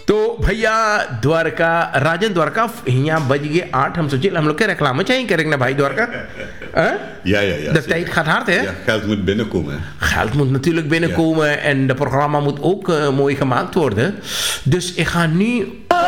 तो भैया द्वारका राजन द्वारका यहाँ बज गए 8. हम सोचे हम लोग क्या reclame चाहिए करेंगे ना भाई Dwarka? Ja. De tijd gaat hard, hè? Ja, geld moet binnenkomen. Geld moet natuurlijk binnenkomen en de programma moet ook mooi gemaakt worden. Dus ik ga nu